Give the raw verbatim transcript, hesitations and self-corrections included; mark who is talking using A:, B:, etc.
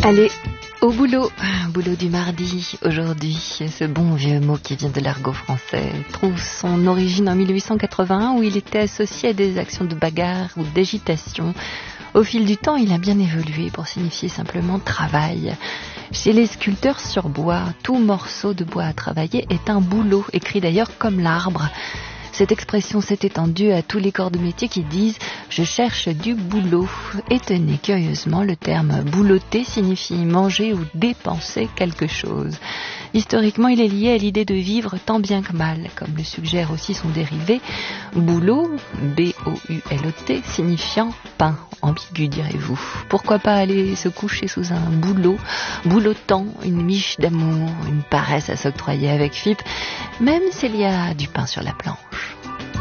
A: Allez, au boulot, boulot du mardi. Aujourd'hui, ce bon vieux mot qui vient de l'argot français trouve son origine en mille huit cent quatre-vingt-un où il était associé à des actions de bagarre ou d'agitation. Au fil du temps, il a bien évolué pour signifier simplement travail. Chez les sculpteurs sur bois, tout morceau de bois à travailler est un boulot, écrit d'ailleurs comme l'arbre. Cette expression s'est étendue à tous les corps de métier qui disent « je cherche du boulot ». Et tenez, curieusement, le terme « boulotter » signifie manger ou dépenser quelque chose. Historiquement, il est lié à l'idée de vivre tant bien que mal, comme le suggère aussi son dérivé « boulot », B O U L O T, signifiant pain, ambigu direz-vous. Pourquoi pas aller se coucher sous un boulot, boulottant, une miche d'amour, une paresse à s'octroyer avec F I P, même s'il y a du pain sur la planche.